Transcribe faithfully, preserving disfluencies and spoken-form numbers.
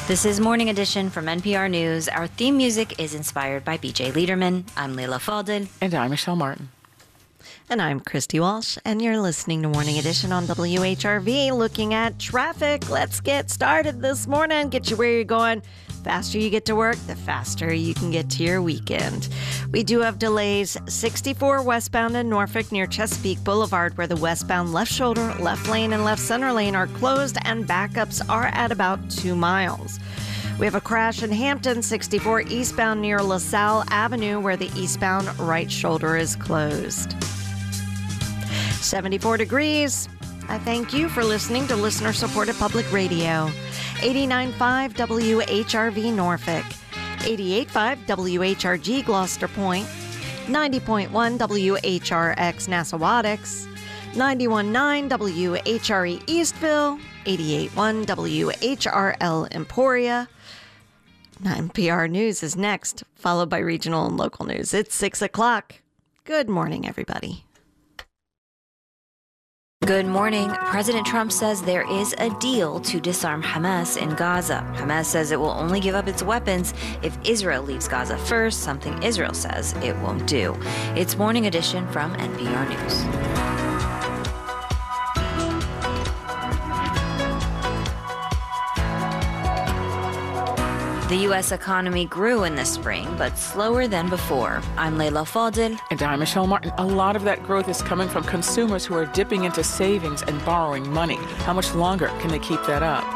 This is Morning Edition from N P R News. Our theme music is inspired by B J Liederman. I'm Leila Fadel. And I'm Michelle Martin. And I'm Christy Walsh, and you're listening to Morning Edition on W H R V, looking at traffic. Let's get started this morning. Get you where you're going. Faster you get to work, the faster you can get to your weekend. We do have delays. sixty-four westbound in Norfolk near Chesapeake Boulevard, where the westbound left shoulder, left lane, and left center lane are closed, and backups are at about two miles. We have a crash in Hampton, sixty-four eastbound near LaSalle Avenue, where the eastbound right shoulder is closed. seventy-four degrees. I thank you for listening to listener-supported public radio. eighty-nine point five W H R V Norfolk, eighty-eight point five W H R G Gloucester Point, ninety point one W H R X Nassawadox, ninety-one point nine W H R E Eastville, eighty-eight point one W H R L Emporia. N P R News is next, followed by regional and local news. It's six o'clock. Good morning, everybody. Good morning. President Trump says there is a deal to disarm Hamas in Gaza. Hamas says it will only give up its weapons if Israel leaves Gaza first, something Israel says it won't do. It's Morning Edition from N P R News. The U S economy grew in the spring, but slower than before. I'm Leila Fadel. And I'm Michelle Martin. A lot of that growth is coming from consumers who are dipping into savings and borrowing money. How much longer can they keep that up?